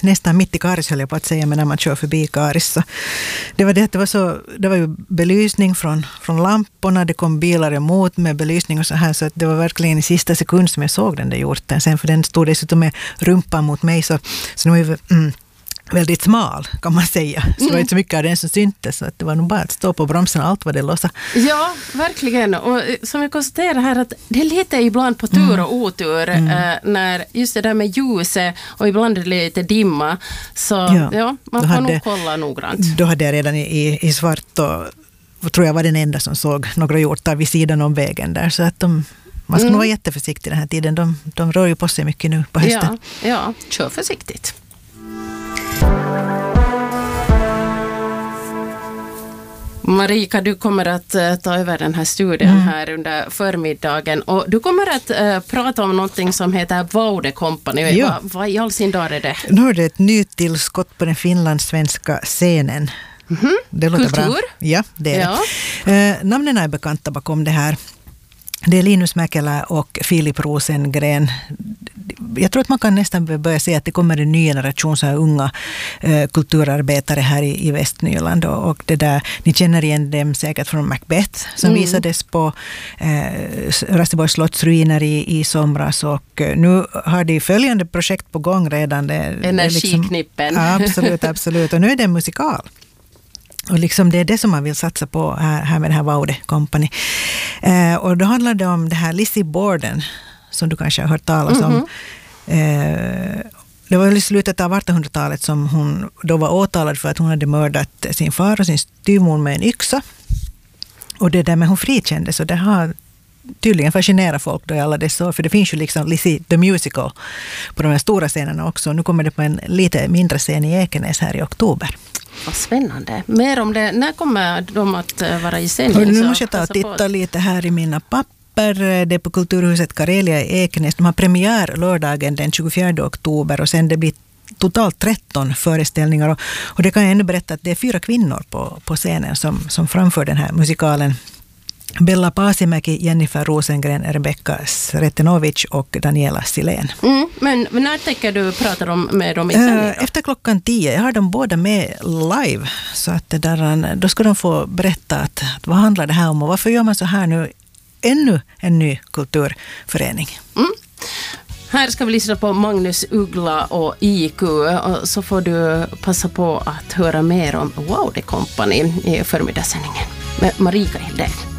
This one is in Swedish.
precis nästan mitt i Karis höll jag på att säga, men när man kör förbi Karis så det var ju belysning från lamporna, det kom bilar emot med belysning och så här, så att det var verkligen i sista sekund som jag såg den där hjorten. Sen för den stod dessutom med rumpan mot mig, så nu är ju väldigt smal kan man säga. Så det var inte så mycket av den som syntes, så att det var nog bara att stå på bromsen och allt vad det lossa. Ja, verkligen. Och som vi konstaterar här att det är lite ibland på tur och otur när just det där med ljuset och ibland är det lite dimma. Så man får nog kolla noggrant. Då hade jag redan i svart och tror jag var den enda som såg några hjortar vid sidan om vägen där, så att man ska nog vara jätteförsiktig den här tiden. De rör ju på sig mycket nu på hösten. Ja, kör försiktigt. Marika, du kommer att ta över den här studien här under förmiddagen och du kommer att prata om någonting som heter Vaude Company. Ja. Vad i all sin dag är det? Nu är det ett nytt tillskott på den finlandssvenska scenen. Det låter kultur? Bra. Ja, det är det. Namnen är bekanta bakom det här. Det är Linus Mäkelä och Filip Rosengren. Jag tror att man kan nästan börja säga att det kommer en ny generation så här unga kulturarbetare här i Västnyland. Och det där, ni känner igen dem säkert från Macbeth som visades på Raseborgs slottsruiner i somras. Och nu har de följande projekt på gång redan. Energiknippen. Absolut. Och nu är det en musikal. Och liksom det är det som man vill satsa på här med det här Vaude Company. Och då handlar det om det här Lizzie Borden som du kanske har hört talas om. Det var i slutet av 1800-talet som hon då var åtalad för att hon hade mördat sin far och sin styvmor med en yxa. Och det där med hon frikändes, och det har tydligen fascinerat folk då i alla dessa år, för det finns ju liksom Lizzie the Musical på de här stora scenerna också. Nu kommer det på en lite mindre scen i Ekenäs här i oktober. Vad spännande. Mer om det. När kommer de att vara i sändning? Nu måste jag ta och titta lite här i mina papper. Det är på Kulturhuset Karelia i Ekenäs. De har premiär lördagen den 24 oktober och sen det blir totalt 13 föreställningar. Och det kan jag ännu berätta att det är 4 kvinnor på scenen som framför den här musikalen. Bella Pasimäki, Jennifer Rosengren, Rebecca Sretenovic och Daniela Silén. Men när tänker du prata med dem i sändning? Efter 10:00. Jag har dem båda med live. Så att då ska de få berätta att vad handlar det här om och varför gör man så här nu? Ännu en ny kulturförening. Här ska vi lyssna på Magnus Uggla och IQ, och så får du passa på att höra mer om Vaude Company i förmiddagssändningen med Marika Hildén.